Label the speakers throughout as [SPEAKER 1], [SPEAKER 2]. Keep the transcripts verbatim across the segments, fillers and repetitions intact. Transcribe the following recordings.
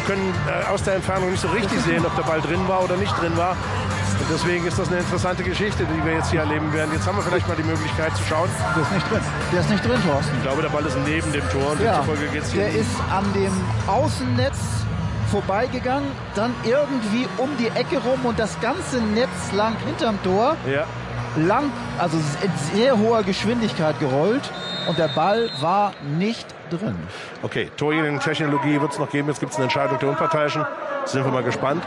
[SPEAKER 1] können äh, aus der Entfernung nicht so richtig sehen, ob der Ball drin war oder nicht drin war. Und deswegen ist das eine interessante Geschichte, die wir jetzt hier erleben werden. Jetzt haben wir vielleicht mal die Möglichkeit zu schauen.
[SPEAKER 2] Der ist nicht drin. Der ist nicht drin, Thorsten.
[SPEAKER 1] Ich glaube, der Ball ist neben dem Tor und
[SPEAKER 2] ja,
[SPEAKER 1] demzufolge geht's hier.
[SPEAKER 2] Der ist an dem Außennetz vorbeigegangen, dann irgendwie um die Ecke rum und das ganze Netz lang hinterm Tor.
[SPEAKER 1] Ja.
[SPEAKER 2] Lang, also in sehr hoher Geschwindigkeit gerollt und der Ball war nicht drin.
[SPEAKER 1] Okay, Torjägertechnologie wird es noch geben. Jetzt gibt es eine Entscheidung der Unparteiischen. Sind wir mal gespannt.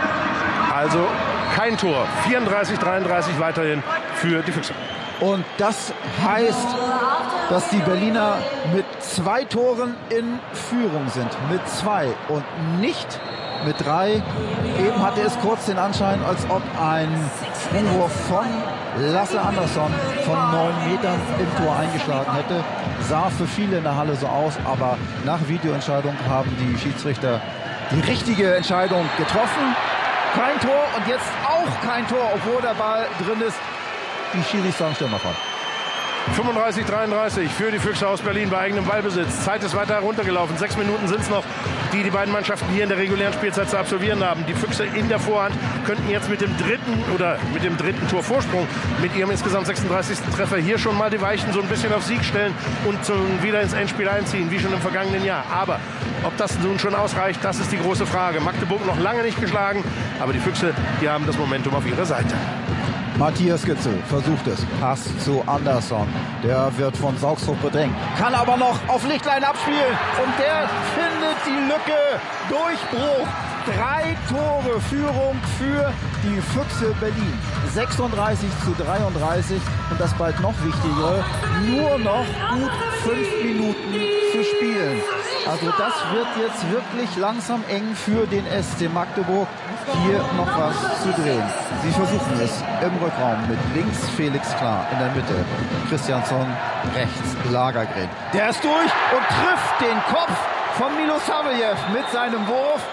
[SPEAKER 1] Also kein Tor. vierunddreißig dreiunddreißig weiterhin für die Füchse.
[SPEAKER 2] Und das heißt, dass die Berliner mit zwei Toren in Führung sind. Mit zwei und nicht mit drei. Eben hatte es kurz den Anschein, als ob ein Sprungwurf von Lasse Andersson von neun Metern im Tor eingeschlagen hätte. Sah für viele in der Halle so aus, aber nach Videoentscheidung haben die Schiedsrichter die richtige Entscheidung getroffen. Kein Tor und jetzt auch kein Tor, obwohl der Ball drin ist. Die Schiris sagen, stell mal vor.
[SPEAKER 1] fünfunddreißig dreiunddreißig für die Füchse aus Berlin bei eigenem Ballbesitz. Zeit ist weiter heruntergelaufen. Sechs Minuten sind es noch, die die beiden Mannschaften hier in der regulären Spielzeit zu absolvieren haben. Die Füchse in der Vorhand könnten jetzt mit dem dritten oder mit dem dritten Torvorsprung mit ihrem insgesamt sechsunddreißigsten Treffer hier schon mal die Weichen so ein bisschen auf Sieg stellen und zum, wieder ins Endspiel einziehen, wie schon im vergangenen Jahr. Aber ob das nun schon ausreicht, das ist die große Frage. Magdeburg noch lange nicht geschlagen, aber die Füchse, die haben das Momentum auf ihrer Seite.
[SPEAKER 2] Matthias Gitzel versucht es. Pass zu Andersson. Der wird von Saugsdruck bedrängt. Kann aber noch auf Lichtlein abspielen. Und der findet die Lücke. Durchbruch. Drei Tore Führung für die Füchse Berlin. sechsunddreißig zu dreiunddreißig. Und das bald noch wichtigere. Nur noch gut fünf Minuten zu spielen. Also das wird jetzt wirklich langsam eng für den S C Magdeburg, hier noch was zu drehen. Sie versuchen es im Rückraum mit links Felix Klar, in der Mitte Christiansson, rechts Lagergren. Der ist durch und trifft den Kopf von Milosavljev mit seinem Wurf.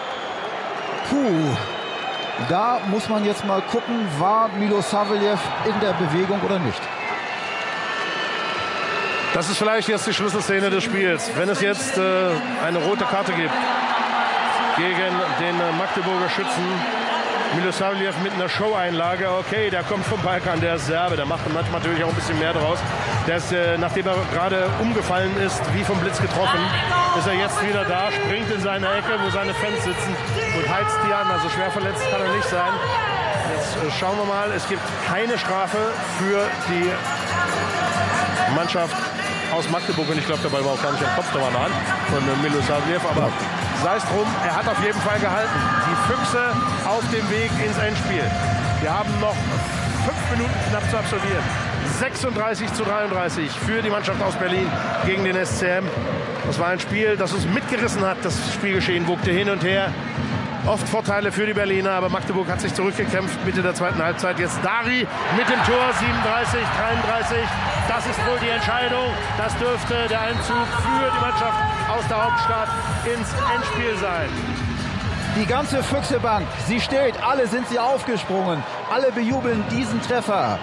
[SPEAKER 2] Puh, da muss man jetzt mal gucken, war Milosavljev in der Bewegung oder nicht.
[SPEAKER 1] Das ist vielleicht jetzt die Schlüsselszene des Spiels. Wenn es jetzt äh, eine rote Karte gibt gegen den äh, Magdeburger Schützen, Milosavljev mit einer Show-Einlage, okay, der kommt vom Balkan, der ist Serbe, der macht manchmal natürlich auch ein bisschen mehr draus. Der ist, äh, nachdem er gerade umgefallen ist, wie vom Blitz getroffen, ist er jetzt wieder da, springt in seine Ecke, wo seine Fans sitzen und heizt die an. Also schwer verletzt kann er nicht sein. Jetzt äh, schauen wir mal, es gibt keine Strafe für die Mannschaft aus Magdeburg, und ich glaube, der Ball war auch gar nicht am Kopf, da war eine Hand von Milosavljev, aber sei es drum, er hat auf jeden Fall gehalten. Die Füchse auf dem Weg ins Endspiel. Wir haben noch fünf Minuten knapp zu absolvieren. sechsunddreißig zu dreiunddreißig für die Mannschaft aus Berlin gegen den S C M. Das war ein Spiel, das uns mitgerissen hat. Das Spielgeschehen wogte hin und her. Oft Vorteile für die Berliner, aber Magdeburg hat sich zurückgekämpft Mitte der zweiten Halbzeit. Jetzt Dari mit dem Tor, siebenunddreißig dreiunddreißig. Das ist wohl die Entscheidung. Das dürfte der Einzug für die Mannschaft aus der Hauptstadt ins Endspiel sein.
[SPEAKER 2] Die ganze Füchsebank, sie steht, alle sind sie aufgesprungen. Alle bejubeln diesen Treffer.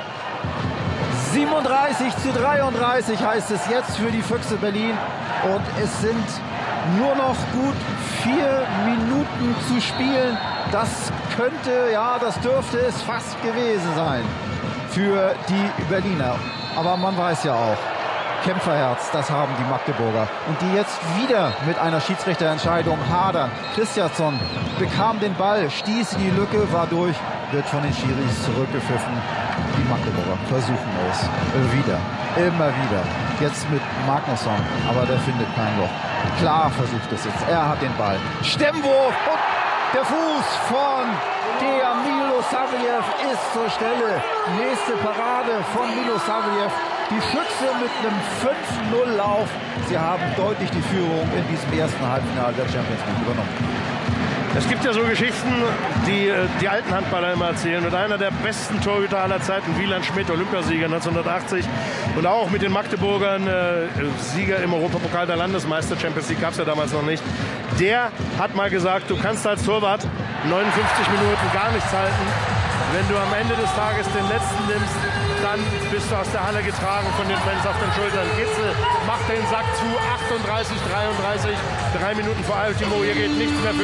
[SPEAKER 2] siebenunddreißig zu dreiunddreißig heißt es jetzt für die Füchse Berlin. Und es sind nur noch gut vier Minuten zu spielen. Das könnte, ja, das dürfte es fast gewesen sein für die Berliner. Aber man weiß ja auch, Kämpferherz, das haben die Magdeburger. Und die jetzt wieder mit einer Schiedsrichterentscheidung hadern. Christiansson bekam den Ball, stieß in die Lücke, war durch, wird von den Schiris zurückgepfiffen. Die Magdeburger versuchen es wieder, immer wieder. Jetzt mit Magnusson, aber der findet kein Loch. Klar versucht es jetzt, er hat den Ball. Stemmwurf und der Fuß von der Milosavljev ist zur Stelle. Nächste Parade von Milosavljev. Die Füchse mit einem fünf null Lauf. Sie haben deutlich die Führung in diesem ersten Halbfinale der Champions League übernommen.
[SPEAKER 1] Es gibt ja so Geschichten, die die alten Handballer immer erzählen. Mit einer der besten Torhüter aller Zeiten, Wieland Schmidt, Olympiasieger neunzehnhundertachtzig. Und auch mit den Magdeburgern, äh, Sieger im Europapokal der Landesmeister, Champions League gab es ja damals noch nicht. Der hat mal gesagt, du kannst als Torwart neunundfünfzig Minuten gar nichts halten. Wenn du am Ende des Tages den letzten nimmst, dann bist du aus der Halle getragen von den Fans auf den Schultern. Gitzel macht den Sack zu, achtunddreißig dreiunddreißig, drei Minuten vor Ultimo, hier geht nichts mehr für